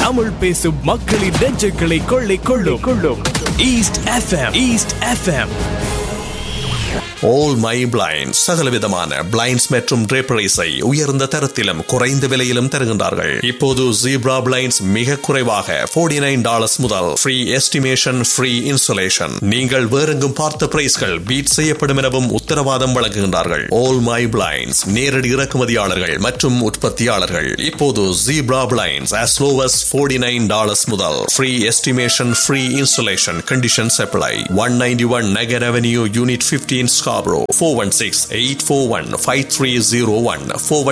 தமிழ் பேசும் மக்களின் நெஞ்சுகளை கொள்ளும் east FM. All My Blinds சகலவிதமான பிளைண்ட்ஸ் மற்றும் draperies-ஐ உயர்ந்த தரத்திலும் குறைந்த விலையிலும் தருகின்றார்கள். இப்போது Zebra Blinds மிக குறைவாக $49 முதல் ஃப்ரீ எஸ்டிமேஷன், ஃப்ரீ இன்சுலேஷன். நீங்கள் வேறெங்கும் பார்த்த பிரைஸ்கள் பீட் செய்யப்படும் எனவும் உத்தரவாதம் வழங்குகின்றார்கள். All My Blinds நேரடி இறக்குமதியாளர்கள் மற்றும் உற்பத்தியாளர்கள். இப்போது Zebra Blinds as low as $49 முதல் free estimation, free insulation. Conditions apply. 191 Nagar Avenue, Unit 15, Scarborough. 416-841-5301.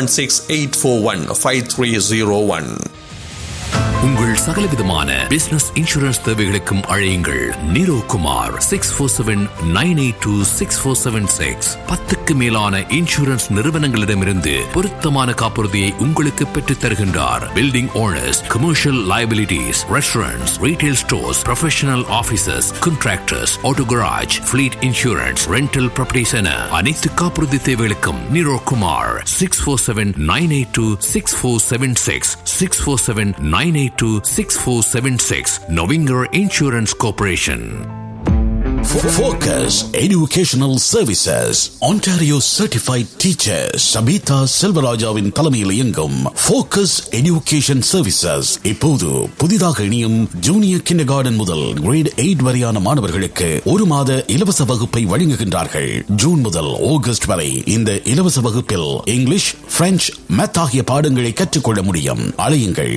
416-841-5301. உங்கள் சகலவிதமான பிசினஸ் இன்சூரன்ஸ் தேவைகளுக்கும் அழையுங்கள் நீரோ குமார் 647-982-6476. 10க்கு மேலான இன்சூரன்ஸ் நிறுவனங்களிடமிருந்து பொருத்தமான காப்புறுதியை உங்களுக்கு பெற்றுத் தருகின்றார். Building owners, commercial liabilities, restaurants, retail stores, professional offices, contractors, auto garage, fleet insurance, rental properties என அனைத்து காப்புறுதி தேவைகளுக்கும் நீரோ Kumar 647-982-6476. 647-982-6476. Novinger Insurance Corporation. Focus Educational Services Ontario Certified Teacher Sabita Selvarajavin தலைமையில் இயங்கும் Focus Education Services இப்போது புதிதாக இணையும் ஜூனியர் கிண்டர்கார்டன் முதல் கிரேட் 8 வரையான மாணவர்களுக்கு ஒரு மாத இலவச வகுப்பை வழங்குகின்றார்கள். ஜூன் முதல் ஆகஸ்ட் வரை இந்த இலவச வகுப்பில் இங்கிலீஷ், பிரெஞ்சு, மேத் ஆகிய பாடங்களை கற்றுக்கொள்ள முடியும். அழையுங்கள்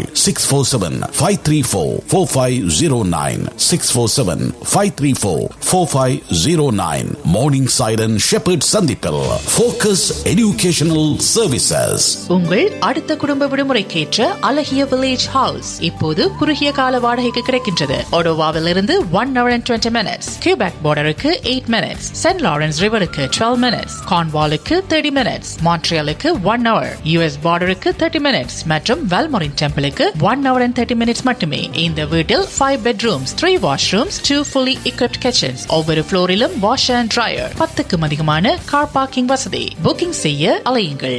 647-534-4509. 647-534-4509. Morning Siren Shepherd சந்திப்பில் Focus Educational Services. உங்கள் அடுத்த குடும்ப விடுமுறைக்கேற்ற அழகிய வில்லேஜ் ஹவுஸ் இப்போது குறுகிய கால வாடகைக்கு கிடைக்கின்றது. ஒடோவாவில் இருந்து 1 hour and 20 minutes, Quebec பார்டருக்கு 8 minutes, send Lawrence ரிவருக்கு 12 minutes, கார்ன்வாலுக்கு 30 minutes, மான்ட்ரியாலுக்கு 1 hour, US பார்டருக்கு 30 minutes மற்றும் வெல்மோரின் டெம்பிளுக்கு 1 hour and 30 minutes மட்டுமே. இந்த வீட்டில் 5 bedrooms, 3 washrooms, 2 fully equipped kitchens. ஒவ்வொரு ஃப்ளோரிலும் வாஷ் அண்ட் ட்ரையர். 10க்கும் அதிகமான கார் பார்க்கிங் வசதி. புக்கிங் செய்ய அலையுங்கள்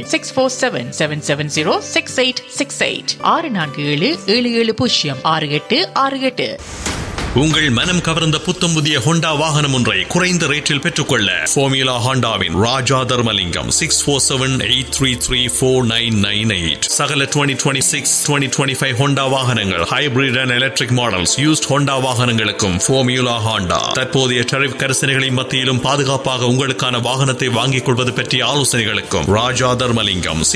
647-770-6868. 647-770-6868. உங்கள் மனம் கவர்ந்த புத்தம் புதிய ஹோண்டா வாகனம் ஒன்றை குறைந்த ரேட்டில் பெற்றுக்கொள்ள ஃபார்முலா ஹோண்டாவின் ராஜா தர்மலிங்கம் 647-833-4998. சகல 2026, 2025 ஹோண்டா வாகனங்கள், hybrid and electric models, used Honda வாகனங்களுக்கும் ஃபார்முலா ஹோண்டா தற்போதைய டரிஃப் கரிசனைகளின் மத்தியிலும் பாதுகாப்பாக உங்களுக்கான வாகனத்தை வாங்கிக் கொள்வது பற்றிய ஆலோசனைகளுக்கும் ராஜா தர்மலிங்கம்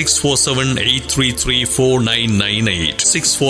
647-833-4998.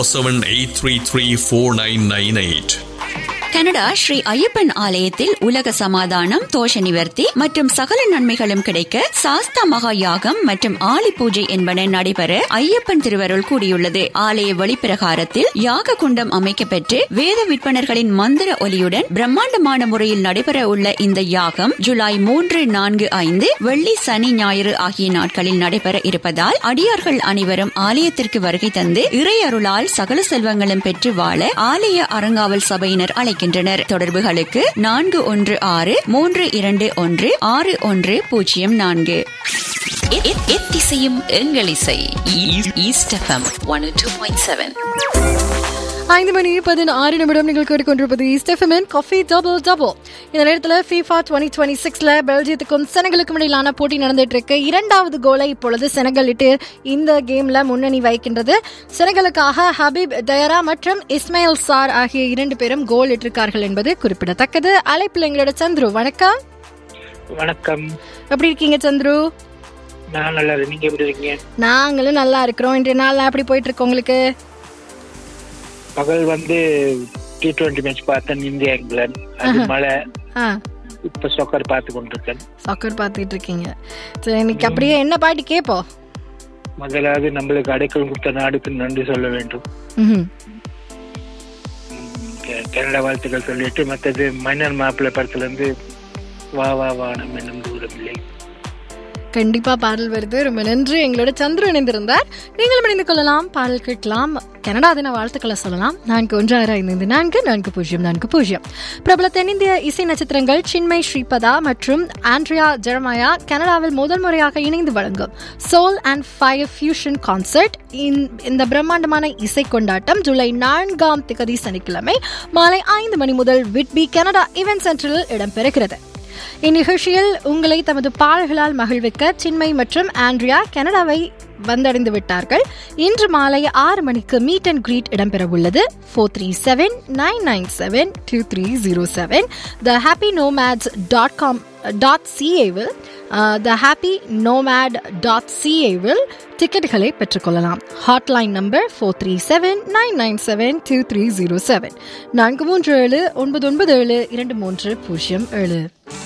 647-833-4998. கனடா ஸ்ரீ ஐயப்பன் ஆலயத்தில் உலக சமாதானம், தோஷ நிவர்த்தி மற்றும் சகல நன்மைகளும் கிடைக்க சாஸ்தா மகா யாகம் மற்றும் ஆலி பூஜை என்பன நடைபெற ஐயப்பன் திருவருள் கூடியுள்ளது. ஆலய வழிப்பிரகாரத்தில் யாக குண்டம் அமைக்கப்பெற்று வேத விற்பனர்களின் மந்திர ஒலியுடன் பிரம்மாண்டமான முறையில் நடைபெற உள்ள இந்த யாகம் ஜூலை 3, 4, 5 வெள்ளி, சனி, ஞாயிறு ஆகிய நாட்களில் நடைபெற இருப்பதால் அடியார்கள் அனைவரும் ஆலயத்திற்கு வருகை தந்து இறையருளால் சகல செல்வங்களும் பெற்று வாழ ஆலய அறங்காவல் சபையினர் அழைக்கின்றனர். தொடர்புகளுக்கு 416-321-6104. எத்திசையும் எங்கள் இசை ஈஸ்ட் எஃப்எம் 102.7. 5:16 நீங்கள் கேட்டுக்கொண்டிருப்பது east FM coffee double double. இந்த நேரத்தில் FIFA 2026 பெல்ஜியத்துக்கும் செனகலுக்கும் இடையிலான போட்டி நடந்துட்டு இருக்கு. 2வது கோலை இப்பொழுது செனகல் இட்டு இந்த கேம்ல முன்னணி வைக்கின்றது. செனகலுக்காக ஹபீப் டயரா மற்றும் இஸ்மாயில் சார் ஆகிய 2 பேரும் கோல் இட்டிருக்கார்கள் என்பது குறிப்பிடத்தக்கது. அழைப்பில் எங்களோட சந்துரு. வணக்கம். வணக்கம். எப்படி இருக்கீங்க சந்துரு? நான் நல்லா இருக்கேன். நீங்க எப்படி இருக்கீங்க? நாங்களும் நல்லா இருக்கிறோம். இன்றைய நாள் எப்படி போயிட்டு இருக்கு உங்களுக்கு? பகல் T20 மேட்ச் பார்த்தேன், இந்தியா இங்கிலாந்து. அது மழை. இப்ப சாக்கர் பார்த்து கொண்டிருக்கேன். சாக்கர் பார்த்துட்டு இருக்கீங்க. சரி, இன்னைக்கு அப்படியே என்ன பாட்டு கேட்போம்? முதலாவது நம்மளுக்கு அடைக்கல் கொடுத்த நாடுக்கு நன்றி சொல்ல வேண்டும். கனடா வாழ்த்துக்கள் சொல்லிட்டு, மற்றது மன்னர் மாப்பிள்ளை படத்துல இருந்து வா வா வானம் என்னும் தூரமில்லை. கண்டிப்பா பாடல் வருது. ரொம்ப நன்றி. எங்களோட சந்திர இணைந்திருந்தார். நீங்களும் இணைந்து கொள்ளலாம், பாடல் கேட்கலாம், கனடா தின வாழ்த்துக்களை சொல்லலாம். 4165444040. பிரபல தென்னிந்திய இசை நட்சத்திரங்கள் சின்மய் ஸ்ரீபதா மற்றும் ஆண்ட்ரியா ஜெரமாயா கனடாவில் முதல் முறையாக இணைந்து வழங்கும் soul and fire fusion concert. இந்த பிரம்மாண்டமான இசை கொண்டாட்டம் ஜூலை 4 சனிக்கிழமை மாலை 5 மணி முதல் விட்பி கனடா ஈவென்ட் சென்டரில் இடம்பெறுகிறது. இந்நிகழ்ச்சியில் உங்களை தமது பாடல்களால் மகிழ்விக்க சின்மய் மற்றும் ஆண்ட்ரியா கனடாவை வந்தடைந்து விட்டார்கள். இன்று மாலை 6 மணிக்கு மீட் அண்ட் கிரீட் இடம்பெறவுள்ளது. 437-997-2307 thehappynomad.ca டிக்கெட்டுகளை பெற்றுக்கொள்ளலாம். Hotline number 437-997-2307 437-997-2307.